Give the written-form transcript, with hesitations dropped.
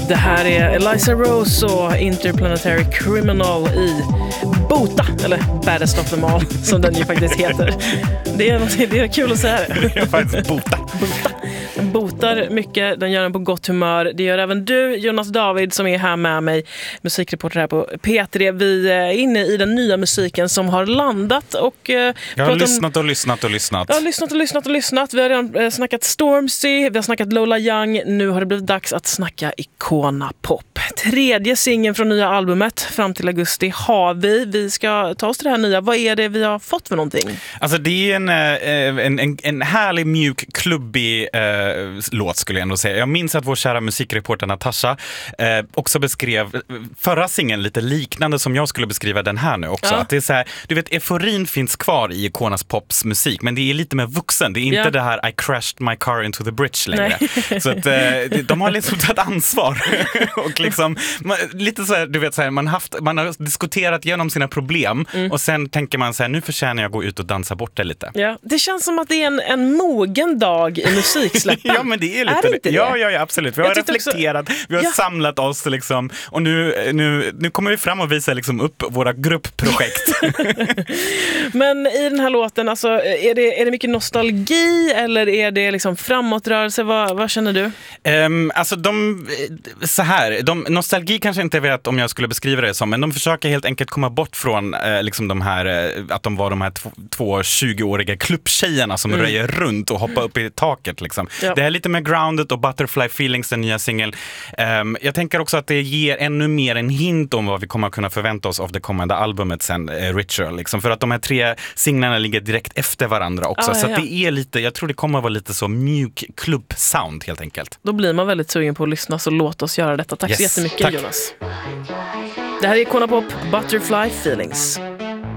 Det här är Eliza Rose och Interplanetary Criminal i Bota, eller Baddest of them all, som den ju faktiskt heter. Det är kul att säga det. Det är faktiskt Bota. Den botar mycket, den gör den på gott humör. Det gör även du, Jonas David, som är här med mig, musikreporter här på P3. Vi är inne i den nya musiken som har landat. Och jag har lyssnat. Jag har lyssnat. Vi har redan snackat Stormzy, vi har snackat Lola Young. Nu har det blivit dags att snacka Icona Pop. 3:e singeln från nya albumet fram till augusti har vi. Vi ska ta oss till det här nya. Vad är det vi har fått för någonting? Alltså det är en härlig, mjuk, klubbig låt skulle jag ändå säga. Jag minns att vår kära musikreporter Natasha också beskrev förra singeln lite liknande som jag skulle beskriva den här nu också. Ja. Att det är så här, du vet, euforin finns kvar i Icona Pops musik, men det är lite mer vuxen. Det är inte det här I crashed my car into the bridge längre. Så att de har liksom tagit ansvar och liksom lite så här, du vet så här, man har diskuterat igenom sina problem och sen tänker man så här, nu förtjänar jag gå ut och dansa bort det lite. Ja, det känns som att det är en mogen dag i musiksläppen. Ja, men det är lite det. Inte det? Ja, absolut. Vi har reflekterat, vi har samlat oss liksom, och nu kommer vi fram och visar liksom upp våra gruppprojekt. Men i den här låten, alltså, är det mycket nostalgi eller är det liksom framåtrörelse? Vad känner du? Alltså nostalgi kanske inte vet om jag skulle beskriva det som, men de försöker helt enkelt komma bort från liksom de här, att de var de här två 20-åriga klubbtjejerna som röjer runt och hoppar upp i taket liksom. Ja. Det är lite mer grounded och Butterfly Feelings, den nya singeln. Jag tänker också att det ger ännu mer en hint om vad vi kommer kunna förvänta oss av det kommande albumet sen, Ritual liksom, för att de här 3 singlarna ligger direkt efter varandra också, så att det är lite, jag tror det kommer att vara lite så mjuk klubb-sound helt enkelt. Då blir man väldigt sugen på att lyssna, så låt oss göra detta. Tack så jättemycket, Jonas. Det här är Icona Pop, Butterfly Feelings.